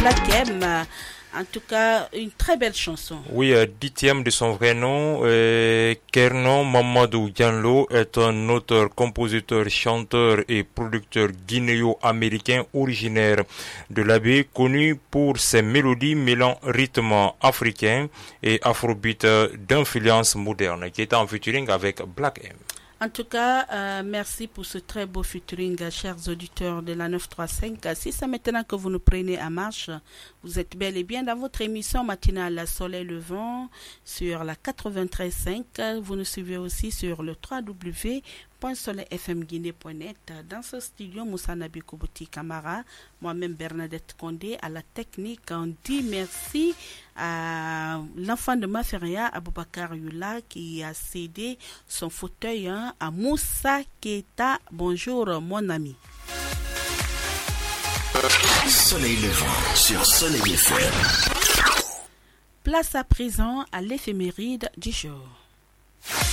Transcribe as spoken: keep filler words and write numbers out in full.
Black M. En tout cas, une très belle chanson. Oui, euh, dixième de son vrai nom, euh, Kernon Mamadou Diallo est un auteur, compositeur, chanteur et producteur guinéo-américain originaire de la baie, connu pour ses mélodies mêlant rythme africain et afrobeat d'influence moderne, qui est en featuring avec Black M. En tout cas, euh, merci pour ce très beau featuring, chers auditeurs de la neuf cent trente-cinq. Si c'est maintenant que vous nous prenez en marche, vous êtes bel et bien dans votre émission matinale Soleil Levant sur la quatre-vingt-treize virgule cinq. Vous nous suivez aussi sur le w w w point soleil f m guinée point net. Dans ce studio, Moussa Nabi Koubouti Kamara, moi-même Bernadette Condé à la technique. On dit merci à l'enfant de Maferia, Aboubakar Yula, qui a cédé son fauteuil hein, à Moussa Keita. Bonjour mon ami. Soleil Levant sur Soleil F M. Place à présent à l'éphéméride du jour.